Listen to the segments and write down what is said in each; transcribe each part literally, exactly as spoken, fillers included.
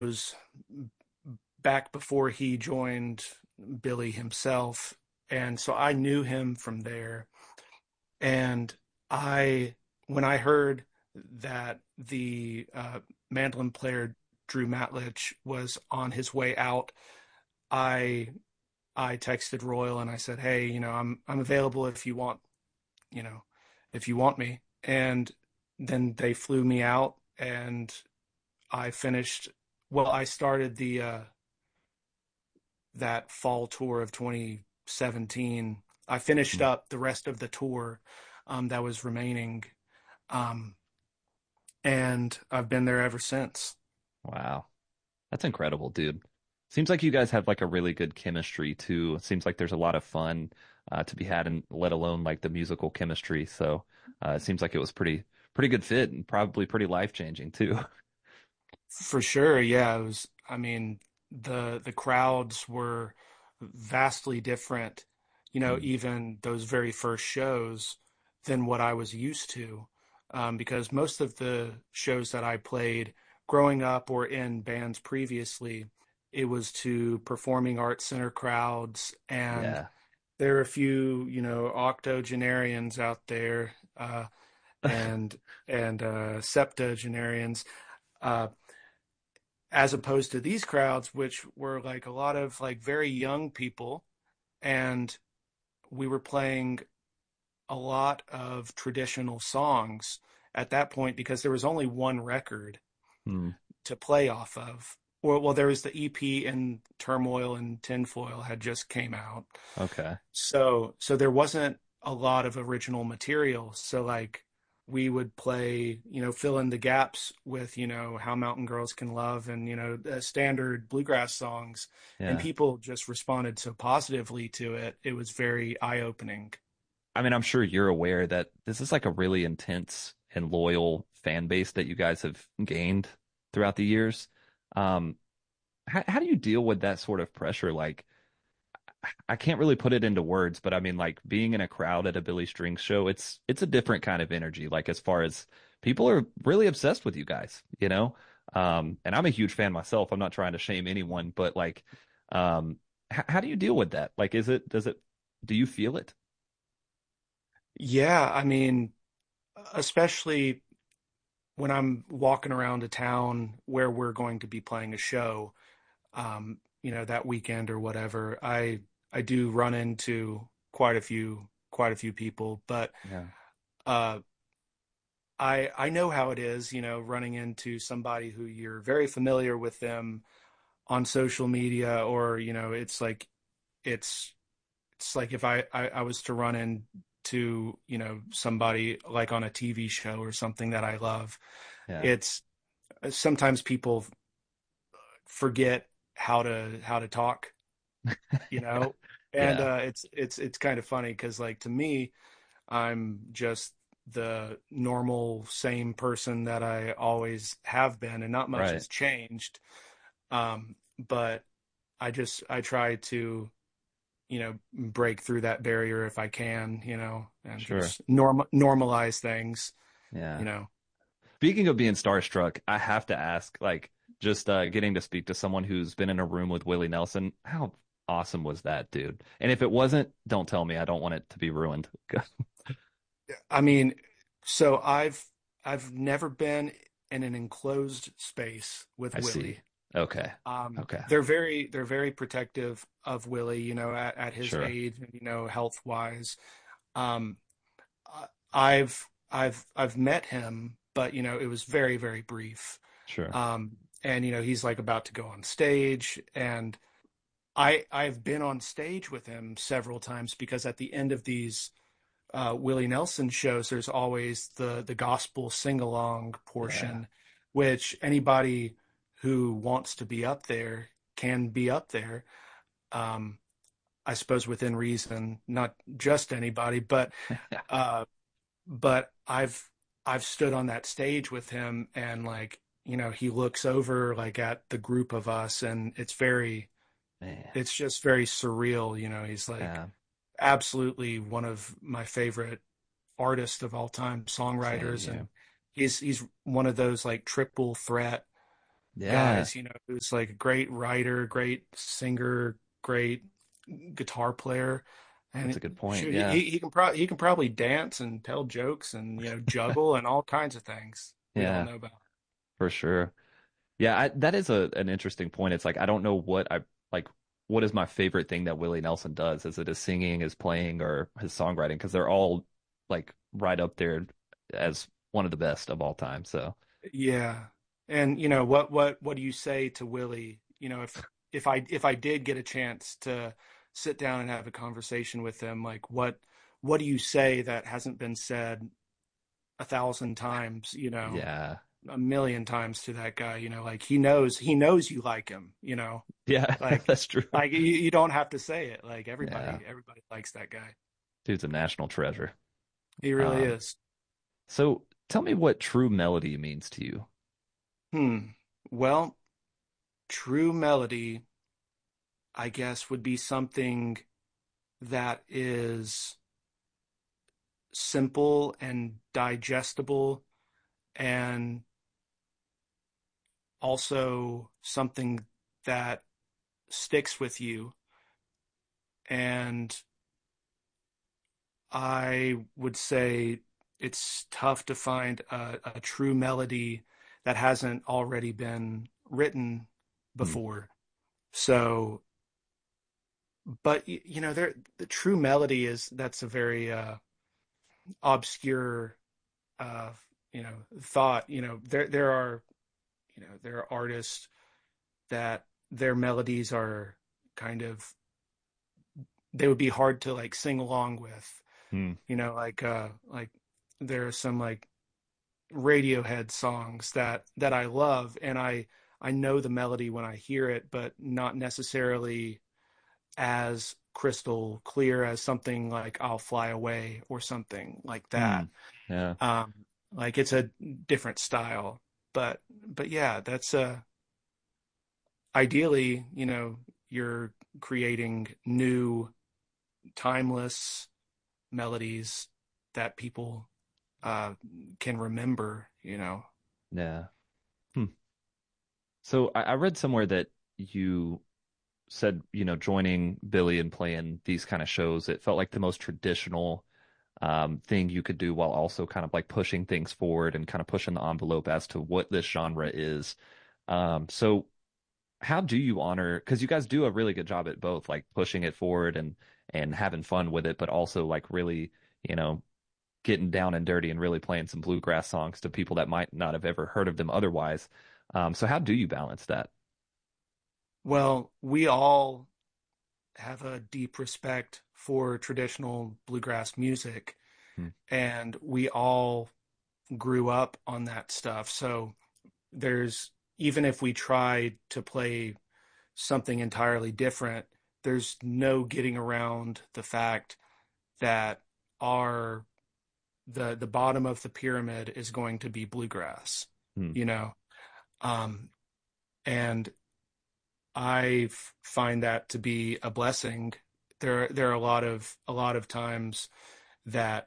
back before he joined Billy himself. And so I knew him from there. And I, when I heard that the uh, mandolin player Drew Matlich was on his way out, I I texted Royal and I said, "Hey, you know, I'm I'm available if you want, you know, if you want me." And then they flew me out, and I finished. Well, I started the uh, that fall tour of twenty seventeen. I finished Mm. up the rest of the tour um, that was remaining, um, and I've been there ever since. Wow. That's incredible, dude. Seems like you guys have like a really good chemistry too. It seems like there's a lot of fun uh, to be had, and let alone like the musical chemistry. So uh, it seems like it was pretty pretty good fit and probably pretty life changing too. For sure, yeah. It was, I mean, the the crowds were vastly different, you know, Mm. even those very first shows than what I was used to. Um, because most of the shows that I played growing up or in bands previously, it was to performing arts center crowds, and Yeah. there are a few, you know, octogenarians out there, uh, and and uh, septuagenarians. Uh, as opposed to these crowds, which were like a lot of like very young people, and we were playing a lot of traditional songs at that point because there was only one record Mm. to play off of. Well, well, there was the E P, and Turmoil and Tinfoil had just came out, Okay. so so there wasn't a lot of original material. So like we would play, you know, fill in the gaps with, you know, How Mountain Girls Can Love and, you know, uh, standard bluegrass songs. And Yeah. people just responded so positively to it. It was very eye-opening. I mean, I'm sure you're aware that this is like a really intense and loyal fan base that you guys have gained throughout the years. Um, how, how do you deal with that sort of pressure? Like, I can't really put it into words, but I mean, like being in a crowd at a Billy Strings show, it's it's a different kind of energy. Like as far as people are really obsessed with you guys, you know. Um, and I'm a huge fan myself. I'm not trying to shame anyone, but like, um, h- how do you deal with that? Like, is it does it do you feel it? Yeah, I mean, especially when I'm walking around a town where we're going to be playing a show, um, you know, that weekend or whatever, I I do run into quite a few quite a few people, but Yeah, uh, I I know how it is, you know, running into somebody who you're very familiar with them on social media, or you know, it's like it's it's like if I I, I was to run into, you know, somebody like on a T V show or something that I love. yeah, It's sometimes people forget how to how to talk, you know, and yeah, uh, it's it's it's kind of funny because like to me, I'm just the normal same person that I always have been, and not much right, has changed. Um, but I just I try to, you know, break through that barrier if I can, you know, and sure, just norm normalize things, you yeah. know. Speaking of being starstruck, I have to ask, like, just uh, getting to speak to someone who's been in a room with Willie Nelson, how awesome was that, dude? And if it wasn't, don't tell me. I don't want it to be ruined. I mean, so I've I've never been in an enclosed space with I see. Willie. Okay. Um, Okay. they're very they're very protective of Willie, you know, at, at his Sure. age, you know, health wise. Um, I- have I've I've met him, but you know, it was very very brief. Sure. Um, and you know, he's like about to go on stage, and I I've been on stage with him several times because at the end of these uh, Willie Nelson shows, there's always the the gospel sing along Yeah. portion, which anybody who wants to be up there can be up there. Um, I suppose within reason, not just anybody, but uh, but I've I've stood on that stage with him, and like, you know, he looks over like at the group of us, and it's very Man. it's just very surreal, you know. He's like Yeah. absolutely one of my favorite artists of all time, Same songwriters, and here. he's he's one of those like triple threat Yeah, guys, you know, who's like a great writer, great singer, great guitar player, that's and a good point. shoot, Yeah, he he can probably he can probably dance and tell jokes and you know juggle and all kinds of things we don't yeah, know about. for sure. Yeah, I, that is a an interesting point. It's like I don't know what I like. What is my favorite thing that Willie Nelson does? Is it his singing, his playing, or his songwriting? Because they're all like right up there as one of the best of all time. So Yeah. And you know, what what what do you say to Willie? You know, if if I if I did get a chance to sit down and have a conversation with him, like what what do you say that hasn't been said a thousand times, you know, yeah, a million times to that guy, you know, like he knows he knows you like him, you know. yeah, Like that's true. like you, you don't have to say it. Like Yeah, everybody everybody likes that guy. dude's a national treasure. He really Um, is. so tell me what true melody means to you. Hmm. Well, true melody, I guess, would be something that is simple and digestible and also something that sticks with you. And I would say it's tough to find a, a true melody that hasn't already been written Hmm. before. So, but you know, there the true melody is that's a very uh, obscure uh, you know thought. You know, there there are you know there are artists that their melodies are kind of they would be hard to like sing along with. Hmm. You know, like uh like there are some like Radiohead songs that that I love and I I know the melody when I hear it, but not necessarily as crystal clear as something like I'll Fly Away or something like Hmm. that. Yeah. Um, like it's a different style, but but yeah, that's uh ideally, you know, you're creating new timeless melodies that people uh can remember, you know. Yeah. Hmm. So I, I read somewhere that you said, you know, joining Billy and playing these kind of shows, it felt like the most traditional um, thing you could do while also kind of like pushing things forward and kind of pushing the envelope as to what this genre is. Um, so how do you honor, because you guys do a really good job at both, like pushing it forward and and having fun with it, but also like really, you know, getting down and dirty and really playing some bluegrass songs to people that might not have ever heard of them otherwise. Um, so how do you balance that? Well, we all have a deep respect for traditional bluegrass music, Hmm. and we all grew up on that stuff. So there's even if we try to play something entirely different, there's no getting around the fact that our the the bottom of the pyramid is going to be bluegrass, Hmm. you know. Um, and I f- find that to be a blessing. There there are a lot of a lot of times that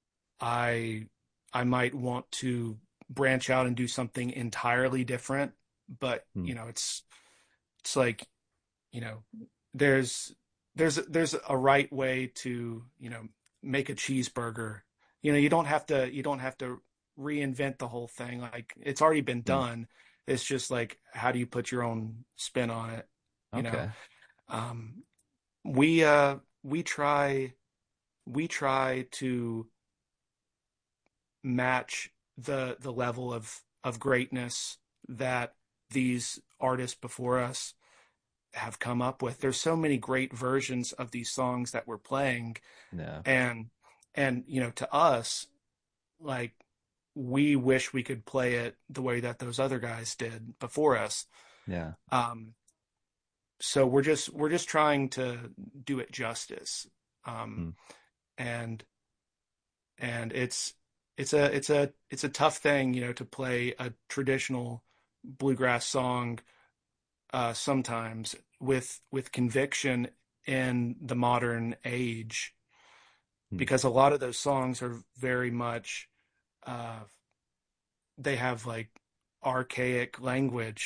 I I might want to branch out and do something entirely different, but Hmm. you know, it's it's like, you know, there's there's there's a right way to, you know, make a cheeseburger. You know, you don't have to you don't have to reinvent the whole thing. Like it's already been Hmm. done. It's just like how do you put your own spin on it, you know? Okay. Um, we uh we try we try to match the the level of of greatness that these artists before us have come up with. There's so many great versions of these songs that we're playing, Yeah. and and you know, to us, like we wish we could play it the way that those other guys did before us. Yeah. Um, so we're just we're just trying to do it justice. Um, Hmm. and and it's it's a it's a it's a tough thing, you know, to play a traditional bluegrass song uh, sometimes with with conviction in the modern age, Hmm. because a lot of those songs are very much uh, they have like archaic language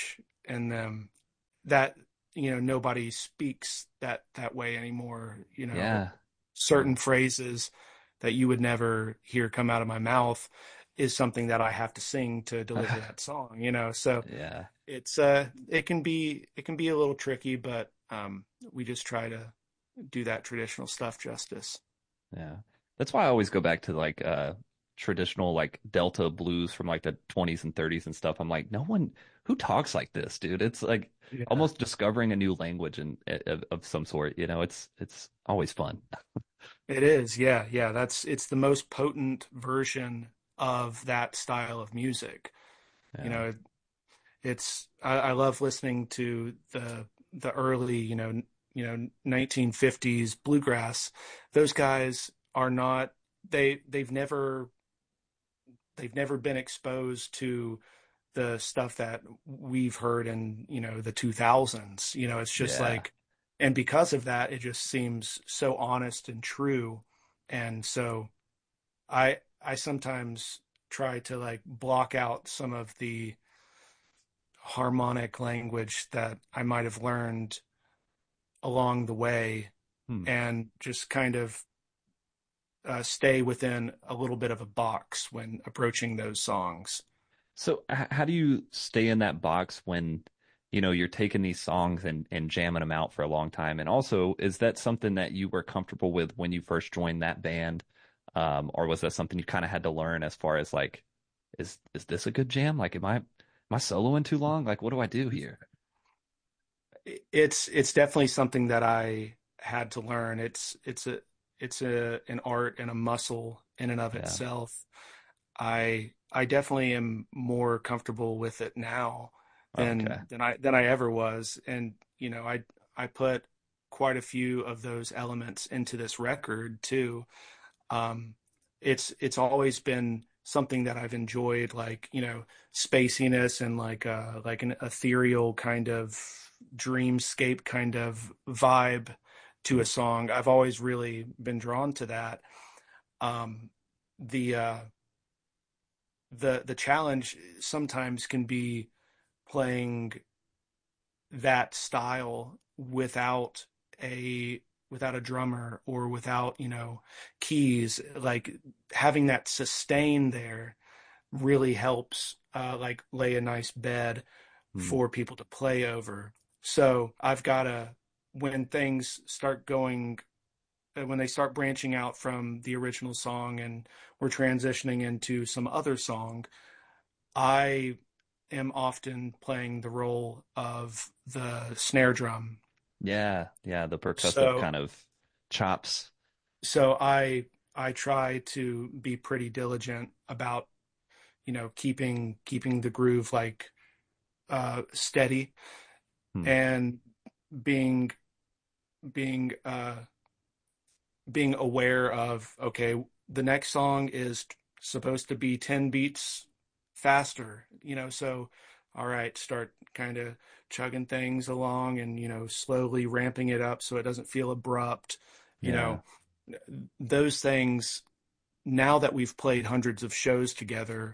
in them that, you know, nobody speaks that that way anymore. You know, Yeah. Yeah. certain phrases that you would never hear come out of my mouth is something that I have to sing to deliver that song, you know. So Yeah. it's uh it can be it can be a little tricky, but um we just try to do that traditional stuff justice. Yeah. That's why I always go back to like uh traditional like Delta blues from like the twenties and thirties and stuff. I'm like, no one who talks like this, dude. It's like Yeah. almost discovering a new language and of, of some sort, you know. It's it's always fun. It is. Yeah, yeah, that's it's the most potent version of that style of music. You Yeah. know, it's I, I love listening to the the early, you know, you know, nineteen fifties bluegrass. Those guys are not they they've never they've never been exposed to the stuff that we've heard in, you know, the two thousands. You know, it's just Yeah. like, and because of that, it just seems so honest and true. And so I I sometimes try to like block out some of the harmonic language that I might have learned along the way Hmm. and just kind of uh, stay within a little bit of a box when approaching those songs. So h- how do you stay in that box when, you know, you're taking these songs and and jamming them out for a long time? And also, is that something that you were comfortable with when you first joined that band? Um, or was that something you kind of had to learn as far as like, is is this a good jam? Like, am I am I soloing too long? Like, what do I do here? It's it's definitely something that I had to learn. It's it's a it's a an art and a muscle in and of Yeah. itself. I I definitely am more comfortable with it now Okay. than than I than I ever was. And you know, I I put quite a few of those elements into this record too. Um, it's it's always been something that I've enjoyed, like, you know, spaciness and like uh like an ethereal kind of dreamscape kind of vibe to Hmm. a song. I've always really been drawn to that. Um, the uh the the challenge sometimes can be playing that style without a without a drummer or without, you know, keys. Like having that sustain there really helps uh like lay a nice bed Hmm. for people to play over. So I've got to, when things start going, uh, when they start branching out from the original song and we're transitioning into some other song, I am often playing the role of the snare drum. Yeah. Yeah. The percussive So kind of chops. so I I try to be pretty diligent about, you know, keeping keeping the groove like uh steady Hmm. and being being uh being aware of, okay, the next song is supposed to be ten beats faster, you know, so all right, start kind of chugging things along and, you know, slowly ramping it up so it doesn't feel abrupt, you Yeah. know, those things. Now that we've played hundreds of shows together,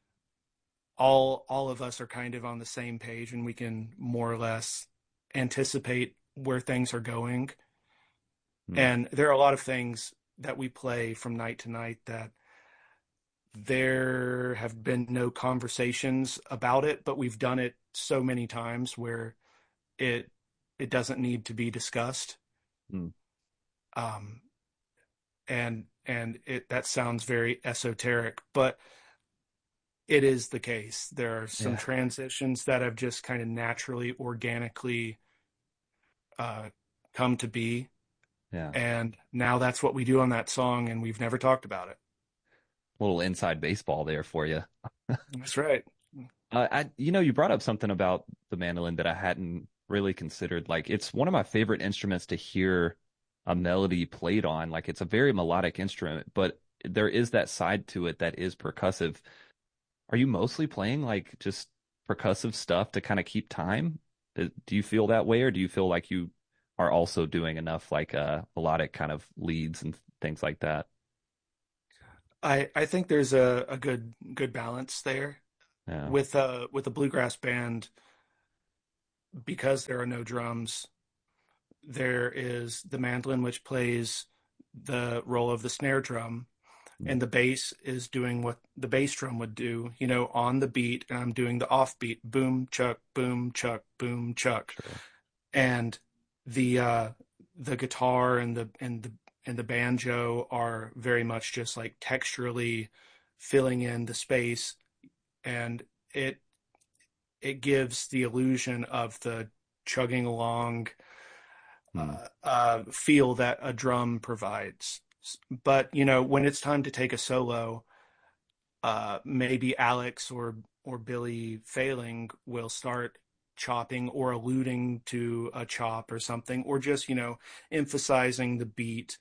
all all of us are kind of on the same page and we can more or less anticipate where things are going. Hmm. And there are a lot of things that we play from night to night that there have been no conversations about it, but we've done it so many times where it it doesn't need to be discussed. Hmm. Um, and and it that sounds very esoteric, but it is the case. There are some Yeah. transitions that have just kind of naturally, organically uh, come to be, Yeah. and now that's what we do on that song, and we've never talked about it. Little inside baseball there for you. That's right. Uh, I, you know, you brought up something about the mandolin that I hadn't really considered. Like, it's one of my favorite instruments to hear a melody played on. Like, it's a very melodic instrument, but there is that side to it that is percussive. Are you mostly playing like just percussive stuff to kind of keep time? Uh, Do you feel that way, or do you feel like you are also doing enough like uh, melodic kind of leads and things like that? I I think there's a, a good good balance there Yeah. with uh with a bluegrass band. because there are no drums, there is the mandolin, which plays the role of the snare drum, Mm, and the bass is doing what the bass drum would do, you know, on the beat, and I'm doing the off beat, boom, chuck, boom, chuck, boom, chuck. sure. And the uh the guitar and the and the and the banjo are very much just like texturally filling in the space, and it it gives the illusion of the chugging along Mm, uh, uh, feel that a drum provides. But you know, when it's time to take a solo, uh, maybe Alex or or Billy Failing will start chopping or alluding to a chop or something, or just you know emphasizing the beat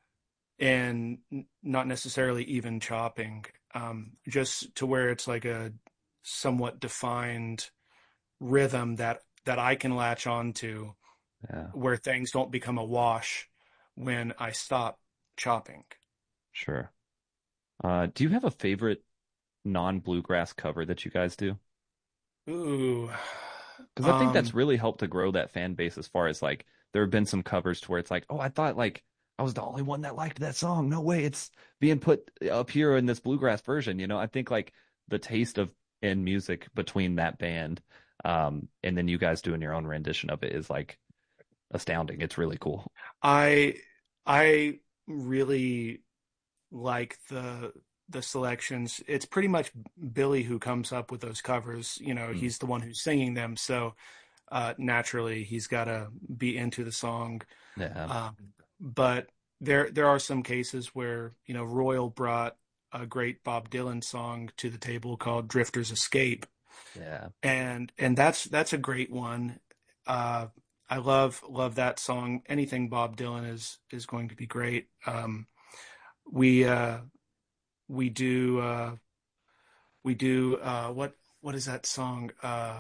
and not necessarily even chopping, um, just to where it's like a somewhat defined rhythm that that I can latch on to, yeah, where things don't become a wash when I stop chopping. sure. Uh, do you have a favorite non-bluegrass cover that you guys do? Ooh, Because I think that's um, really helped to grow that fan base as far as like there have been some covers to where it's like, oh, I thought like I was the only one that liked that song. No way, it's being put up here in this bluegrass version. You know, I think like the taste of in music between that band, um, and then you guys doing your own rendition of it is like astounding. It's really cool. I I really like the the selections. It's pretty much Billy who comes up with those covers. You know, Mm, he's the one who's singing them, so uh, naturally he's got to be into the song. yeah, Um, but there there are some cases where you know Royal brought a great Bob Dylan song to the table called "Drifter's Escape," yeah, and and that's that's a great one. Uh, I love love that song. Anything Bob Dylan is is going to be great. Um, we uh, we do uh, we do uh, what what is that song uh,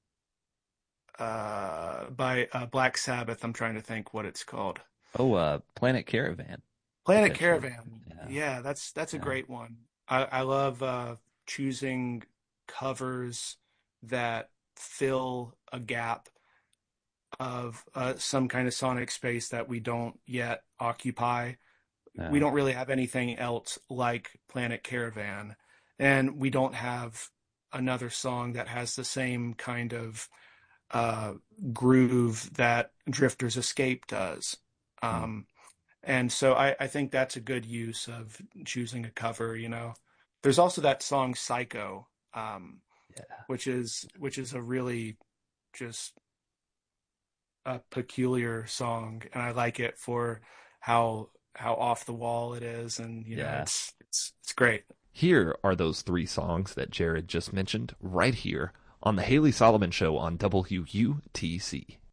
uh, by uh, Black Sabbath? I'm trying to think what it's called. Oh, uh, Planet Caravan, Planet potentially. Caravan. Yeah, Yeah, that's that's a yeah, great one. I, I love uh, choosing covers that fill a gap of uh, some kind of sonic space that we don't yet occupy. We yeah. don't really have anything else like Planet Caravan, and we don't have another song that has the same kind of uh, groove that Drifter's Escape does. Mm, Um, and so I, I think that's a good use of choosing a cover, you know. There's also that song Psycho, um, yeah. which is which is a really just a peculiar song, and I like it for how how off the wall it is, and you know, Yeah. it's it's it's great. Here are those three songs that Jared just mentioned right here on the Haley Solomon Show on W U T C.